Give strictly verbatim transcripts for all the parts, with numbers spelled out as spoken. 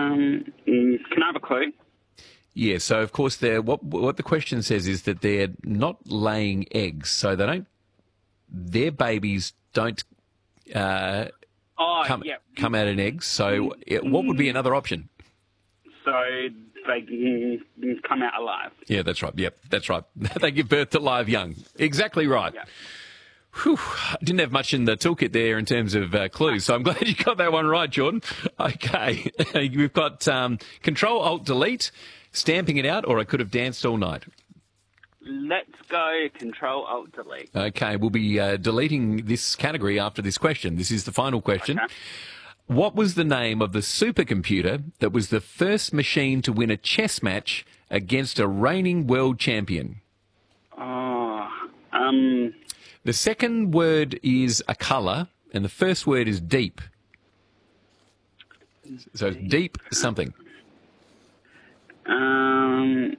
Um, mm, can I have a clue? Yeah, so of course they're, what what the question says is that they're not laying eggs, so they don't, their babies don't uh, Oh, come, yeah. come out in eggs, so it, what would be another option? So they mm, come out alive. Yeah, that's right, yep, that's right. They give birth to live young. Exactly right. Yeah. Whew, didn't have much in the toolkit there in terms of uh, clues, so I'm glad you got that one right, Jordan. Okay, we've got um, Control-Alt-Delete, stamping it out, or I could have danced all night. Let's go Control-Alt-Delete. Okay, we'll be uh, deleting this category after this question. This is the final question. Okay. What was the name of the supercomputer that was the first machine to win a chess match against a reigning world champion? Oh, um... The second word is a colour, and the first word is deep. So it's deep something. Um...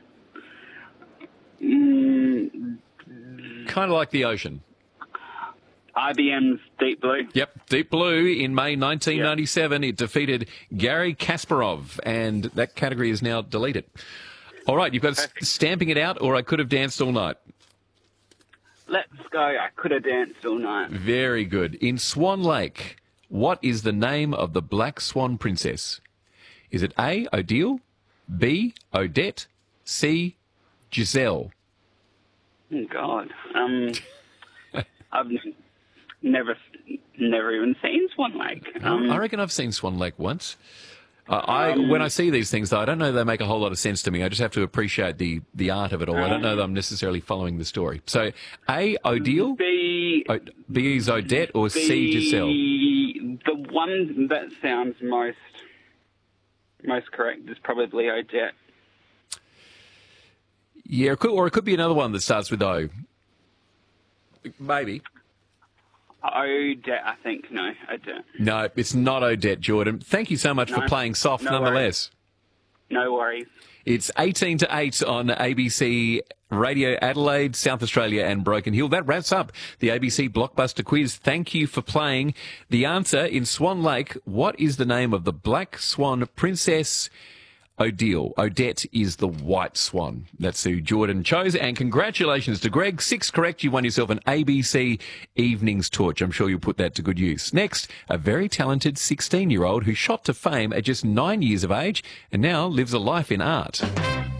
Mm, Kind of like the ocean. I B M's Deep Blue. Yep, Deep Blue in May nineteen ninety-seven. Yep. It defeated Garry Kasparov, and that category is now deleted. All right, you've got Perfect. Stamping it out, or I could have danced all night. Let's go. I could have danced all night. Very good. In Swan Lake, what is the name of the Black Swan Princess? Is it A, Odile, B, Odette, C, Giselle? Oh, God. Um, I've never, never even seen Swan Lake. Um, I reckon I've seen Swan Lake once. Uh, I um, when I see these things, though, I don't know they make a whole lot of sense to me. I just have to appreciate the, the art of it all. Um, I don't know that I'm necessarily following the story. So, A, Odile, B, o, B is Odette, or B, C, Giselle? The one that sounds most most correct is probably Odette. Yeah, it could, or it could be another one that starts with O. Maybe. Odette, I think. No, Odette. No, it's not Odette, Jordan. Thank you so much no, for playing soft no nonetheless. Worries. No worries. It's eighteen to eight on A B C Radio Adelaide, South Australia and Broken Hill. That wraps up the A B C Blockbuster Quiz. Thank you for playing. The answer in Swan Lake, what is the name of the Black Swan Princess? Odile. Odette is the White Swan. That's who Jordan chose. And congratulations to Greg. Six correct. You won yourself an A B C Evenings Torch. I'm sure you'll put that to good use. Next, a very talented sixteen-year-old who shot to fame at just nine years of age and now lives a life in art.